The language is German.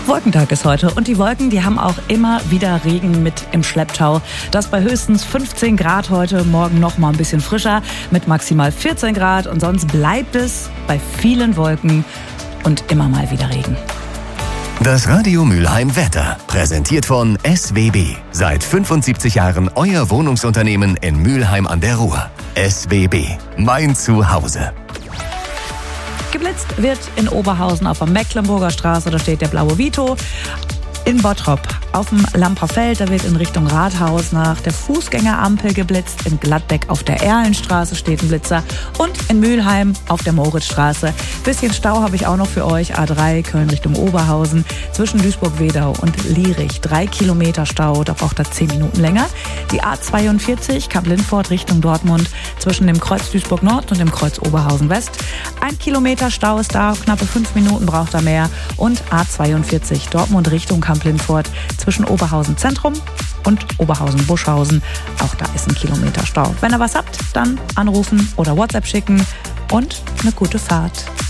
Wolkentag ist heute und die Wolken, die haben auch immer wieder Regen mit im Schlepptau. Das bei höchstens 15 Grad heute, morgen noch mal ein bisschen frischer mit maximal 14 Grad und sonst bleibt es bei vielen Wolken und immer mal wieder Regen. Das Radio Mülheim Wetter, präsentiert von SWB. Seit 75 Jahren euer Wohnungsunternehmen in Mülheim an der Ruhr. SWB, mein Zuhause. Geblitzt wird in Oberhausen auf der Mecklenburger Straße, da steht der blaue Vito. In Bottrop auf dem Lamperfeld, da wird in Richtung Rathaus nach der Fußgängerampel geblitzt. In Gladbeck auf der Erlenstraße steht ein Blitzer. Und in Mülheim auf der Moritzstraße. Bisschen Stau habe ich auch noch für euch. A3 Köln Richtung Oberhausen. Zwischen Duisburg-Wedau und Lierich 3 Kilometer Stau. Da braucht er 10 Minuten länger. Die A42 Kap-Lindfort Richtung Dortmund. Zwischen dem Kreuz Duisburg Nord und dem Kreuz Oberhausen West. 1 Kilometer Stau ist da. Knappe 5 Minuten braucht er mehr. Und A42 Dortmund Richtung Kamp-Lindfort zwischen Oberhausen Zentrum und Oberhausen Buschhausen. Auch da ist 1 Kilometer Stau. Wenn ihr was habt, dann anrufen oder WhatsApp schicken und eine gute Fahrt.